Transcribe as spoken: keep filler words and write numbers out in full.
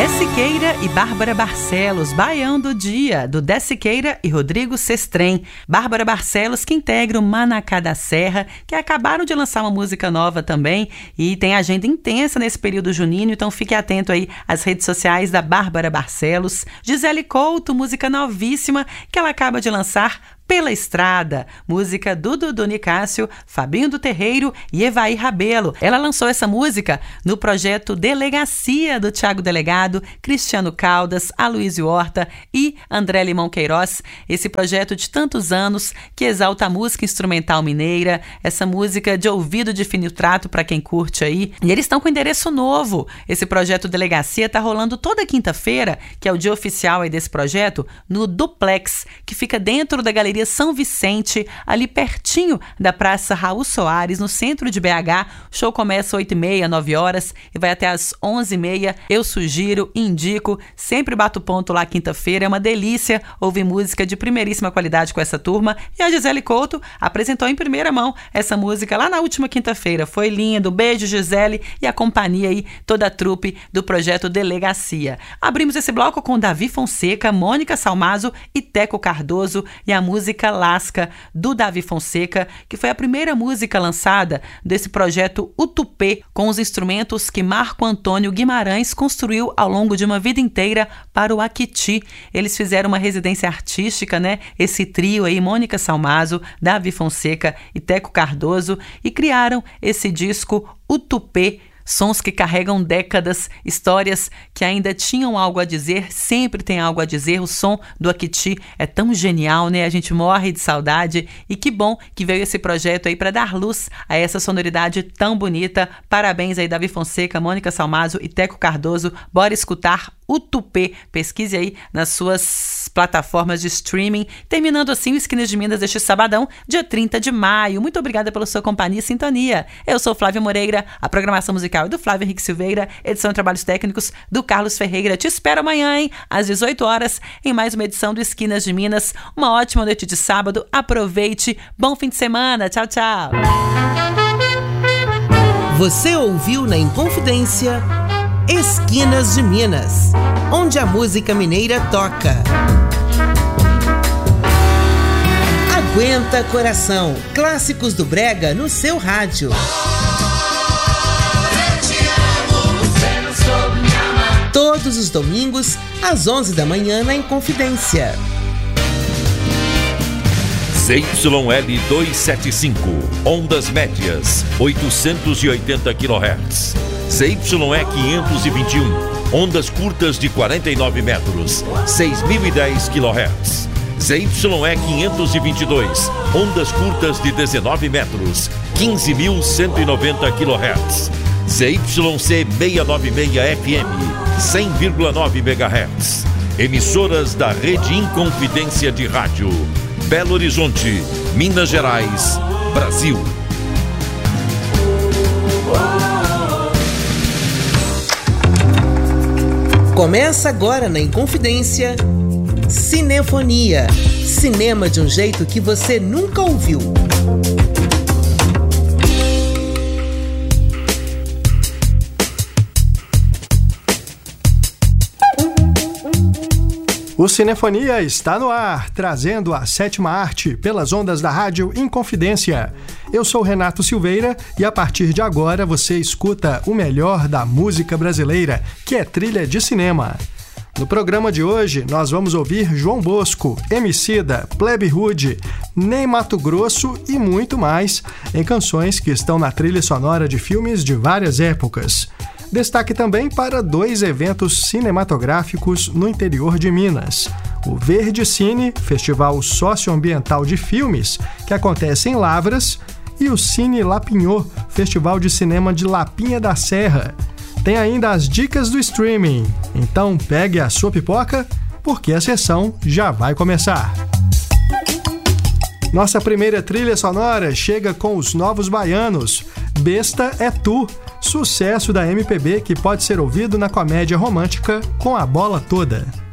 Dé Siqueira e Bárbara Barcelos, Baião do Dia, do Dé Siqueira e Rodrigo Sestrem. Bárbara Barcelos, que integra o Manacá da Serra, que acabaram de lançar uma música nova também e tem agenda intensa nesse período junino, então fique atento aí às redes sociais da Bárbara Barcelos. Gisele Couto, música novíssima que ela acaba de lançar, Pela Estrada, música do Dudu Nicásio, Fabinho do Terreiro e Evaí Rabelo. Ela lançou essa música no projeto Delegacia do Thiago Delegado, Cristiano Caldas, Aloysio Horta e André Limão Queiroz. Esse projeto de tantos anos que exalta a música instrumental mineira, essa música de ouvido de fino trato para quem curte aí. E eles estão com endereço novo. Esse projeto Delegacia está rolando toda quinta-feira, que é o dia oficial aí desse projeto, no Duplex, que fica dentro da Galeria São Vicente, ali pertinho da Praça Raul Soares, no centro de B H. O show começa às oito e meia, nove horas e vai até às onze e meia. Eu sugiro, indico, sempre bato ponto lá quinta-feira. É uma delícia ouvir música de primeiríssima qualidade com essa turma. E a Gisele Couto apresentou em primeira mão essa música lá na última quinta-feira. Foi lindo. Beijo, Gisele, e a companhia aí, toda a trupe do projeto Delegacia. Abrimos esse bloco com Davi Fonseca, Mônica Salmazo e Teco Cardoso e a música Música Lasca, do Davi Fonseca, que foi a primeira música lançada desse projeto Utupê, com os instrumentos que Marco Antônio Guimarães construiu ao longo de uma vida inteira para o Aquiti. Eles fizeram uma residência artística, né? Esse trio aí, Mônica Salmazo, Davi Fonseca e Teco Cardoso, e criaram esse disco Utupê. Sons que carregam décadas, histórias que ainda tinham algo a dizer, sempre tem algo a dizer. O som do Aquiti é tão genial, né? A gente morre de saudade e que bom que veio esse projeto aí para dar luz a essa sonoridade tão bonita. Parabéns aí, Davi Fonseca, Mônica Salmazo e Teco Cardoso. Bora escutar Utupê. Pesquise aí nas suas plataformas de streaming. Terminando assim o Esquinas de Minas deste sabadão, dia trinta de maio. Muito obrigada pela sua companhia e sintonia. Eu sou Flávia Moreira, a programação musical é do Flávio Henrique Silveira, edição e trabalhos técnicos do Carlos Ferreira. Te espero amanhã, hein, às dezoito horas, em mais uma edição do Esquinas de Minas. Uma ótima noite de sábado. Aproveite. Bom fim de semana. Tchau, tchau. Você ouviu na Inconfidência Esquinas de Minas, onde a música mineira toca. Aguenta Coração, clássicos do brega no seu rádio. Todos os domingos, às onze da manhã, na Inconfidência. Z Y L duzentos e setenta e cinco, ondas médias, oitocentos e oitenta quilohertz. Z Y E quinhentos e vinte e um, ondas curtas de quarenta e nove metros, seis mil e dez quilohertz. Z Y E quinhentos e vinte e dois, ondas curtas de dezenove metros, quinze mil cento e noventa quilohertz. Z Y C seiscentos e noventa e seis F M, cem vírgula nove megahertz. Emissoras da Rede Inconfidência de Rádio. Belo Horizonte, Minas Gerais, Brasil. Começa agora na Inconfidência Cinefonia. Cinema de um jeito que você nunca ouviu. O Cinefonia está no ar, trazendo a sétima arte pelas ondas da rádio Inconfidência. Eu sou Renato Silveira e a partir de agora você escuta o melhor da música brasileira, que é trilha de cinema. No programa de hoje, nós vamos ouvir João Bosco, Emicida, Plebe Rude, Ney Matogrosso e muito mais em canções que estão na trilha sonora de filmes de várias épocas. Destaque também para dois eventos cinematográficos no interior de Minas. O Verde Cine, festival socioambiental de filmes, que acontece em Lavras, e o Cine Lapinhô, festival de cinema de Lapinha da Serra. Tem ainda as dicas do streaming, então pegue a sua pipoca, porque a sessão já vai começar. Nossa primeira trilha sonora chega com os Novos Baianos, Besta é Tu, sucesso da M P B que pode ser ouvido na comédia romântica Com a Bola Toda.